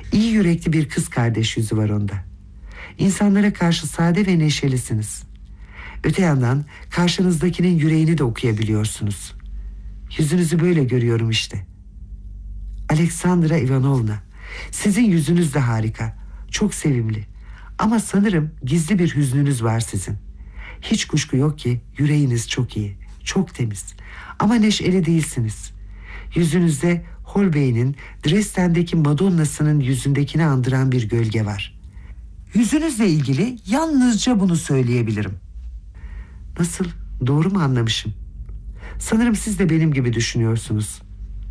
İyi yürekli bir kız kardeş yüzü var onda. İnsanlara karşı sade ve neşelisiniz. Öte yandan karşınızdakinin yüreğini de okuyabiliyorsunuz. Yüzünüzü böyle görüyorum işte. Aleksandra Ivanovna, sizin yüzünüz de harika. Çok sevimli. Ama sanırım gizli bir hüznünüz var sizin. Hiç kuşku yok ki yüreğiniz çok iyi, çok temiz. Ama neşeli değilsiniz. Yüzünüzde Holbein'in Dresden'deki Madonna'sının yüzündekini andıran bir gölge var. Yüzünüzle ilgili yalnızca bunu söyleyebilirim. Nasıl? Doğru mu anlamışım? Sanırım siz de benim gibi düşünüyorsunuz.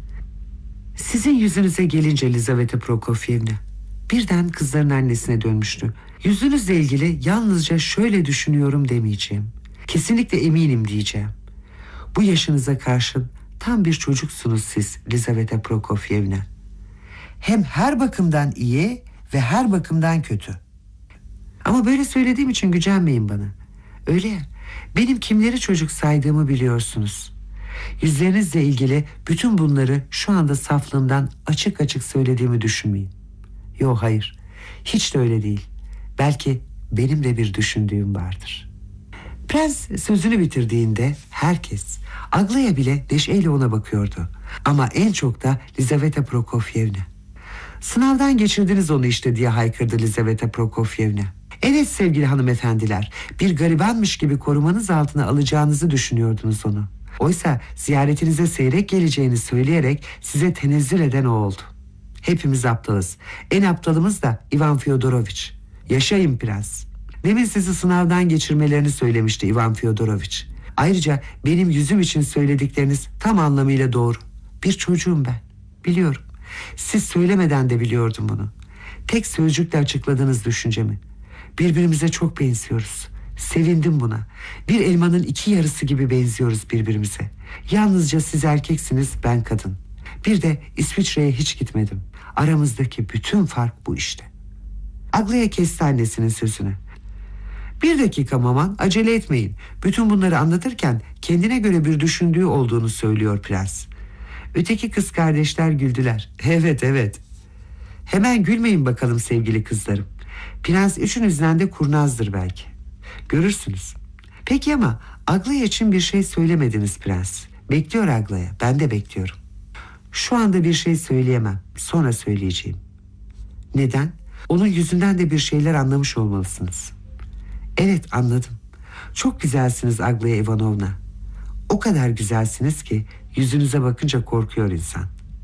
Sizin yüzünüze gelince Lizaveta Prokofyevna, birden kızların annesine dönmüştü. Yüzünüzle ilgili yalnızca şöyle düşünüyorum demeyeceğim. Kesinlikle eminim diyeceğim. Bu yaşınıza karşın tam bir çocuksunuz siz Lizaveta Prokofyevna. Hem her bakımdan iyi ve her bakımdan kötü. Ama böyle söylediğim için gücenmeyin bana. Öyle ya, benim kimleri çocuk saydığımı biliyorsunuz. Yüzlerinizle ilgili bütün bunları şu anda saflığımdan açık açık söylediğimi düşünmeyin. Yok, hayır, hiç de öyle değil. Belki benim de bir düşündüğüm vardır. Prens sözünü bitirdiğinde herkes, Aglaya bile neşeyle ona bakıyordu. Ama en çok da Lizaveta Prokofyevna. Sınavdan geçirdiniz onu işte diye haykırdı Lizaveta Prokofyevna. Evet sevgili hanımefendiler, bir garibanmış gibi korumanız altına alacağınızı düşünüyordunuz onu. Oysa ziyaretinize seyrek geleceğini söyleyerek size tenezzül eden o oldu. Hepimiz aptalız. En aptalımız da Ivan Fyodoroviç. Yaşayın prens. Demin sizi sınavdan geçirmelerini söylemişti Ivan Fyodoroviç. Ayrıca benim yüzüm için söyledikleriniz tam anlamıyla doğru. Bir çocuğum ben. Biliyorum. Siz söylemeden de biliyordum bunu. Tek sözcükle açıkladınız düşüncemi. Birbirimize çok benziyoruz. Sevindim buna. Bir elmanın iki yarısı gibi benziyoruz birbirimize. Yalnızca siz erkeksiniz, ben kadın. Bir de İsviçre'ye hiç gitmedim. Aramızdaki bütün fark bu işte. Aglaya kesti annesinin sözünü. Bir dakika Maman, acele etmeyin. Bütün bunları anlatırken kendine göre bir düşündüğü olduğunu söylüyor prens. Öteki kız kardeşler güldüler. Evet, evet. Hemen gülmeyin bakalım sevgili kızlarım. Prens üçünüzden de kurnazdır belki. Görürsünüz. Peki ama Aglaya için bir şey söylemediniz prens. Bekliyor Aglaya, ben de bekliyorum. Şu anda bir şey söyleyemem. Sonra söyleyeceğim. Neden? Onun yüzünden de bir şeyler anlamış olmalısınız. Evet, anladım. Çok güzelsiniz Aglaya Ivanovna. O kadar güzelsiniz ki yüzünüze bakınca korkuyor insan.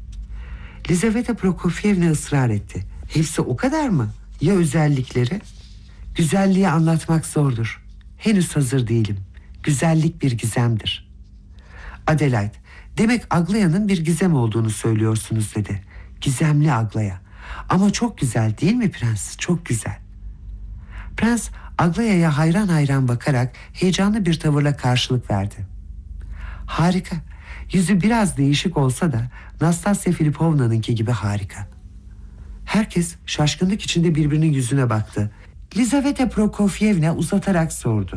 Lizaveta Prokofyevna ısrar etti. Hepsi o kadar mı? Ya özellikleri? Güzelliği anlatmak zordur. Henüz hazır değilim. Güzellik bir gizemdir. Adelaide, demek Aglaya'nın bir gizem olduğunu söylüyorsunuz dedi. Gizemli Aglaya. Ama çok güzel değil mi prens? Çok güzel. Prens Aglaya'ya hayran hayran bakarak heyecanlı bir tavırla karşılık verdi. Harika. Yüzü biraz değişik olsa da Nastasya Filipovna'nınki gibi harika. Herkes şaşkınlık içinde birbirinin yüzüne baktı. Lizaveta Prokofyevna uzatarak sordu.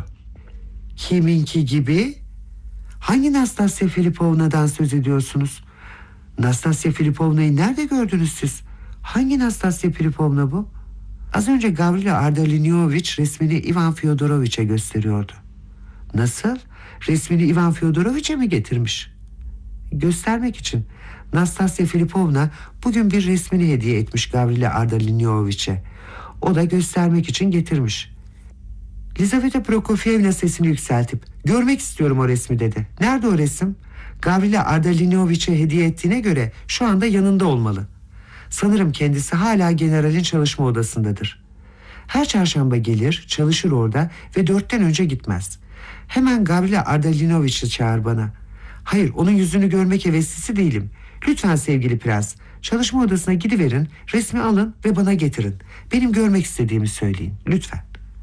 Kiminki gibi? Hangi Nastasya Filipovna'dan söz ediyorsunuz? Nastasya Filipovna'yı nerede gördünüz siz? Hangi Nastasya Filipovna bu? Az önce Gavrila Ardalionovich resmini Ivan Fyodoroviç'e gösteriyordu. Nasıl? Resmini Ivan Fyodoroviç'e mi getirmiş? Göstermek için. Nastasya Filipovna bugün bir resmini hediye etmiş Gavrila Ardalionovich'e. O da göstermek için getirmiş. Lizaveta Prokofyevna sesini yükseltip görmek istiyorum o resmi dedi. Nerede o resim? Gavrila Ardalionovich'e hediye ettiğine göre şu anda yanında olmalı. Sanırım kendisi hala generalin çalışma odasındadır. Her çarşamba gelir, çalışır orada ve 4'ten önce gitmez. Hemen Gavrila Ardalionovich'i çağır bana. Hayır, onun yüzünü görmek heveslisi değilim. Lütfen sevgili prens, çalışma odasına gidiverin, resmi alın ve bana getirin. Benim görmek istediğimi söyleyin, lütfen.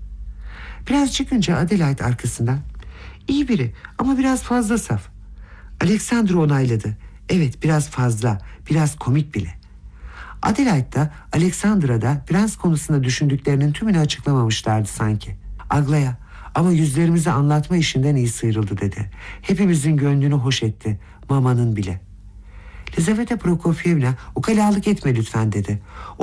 Prens çıkınca Adelaide arkasından, iyi biri ama biraz fazla saf. Alexandra onayladı. Evet, biraz fazla, biraz komik bile. Adelaide da Alexandra da prens konusunda düşündüklerinin tümünü açıklamamışlardı sanki. Aglaya, ama yüzlerimizi anlatma işinden iyi sıyrıldı dedi. Hepimizin gönlünü hoş etti, Mama'nın bile. Lizaveta Prokofyevna, ukalalık etme lütfen dedi.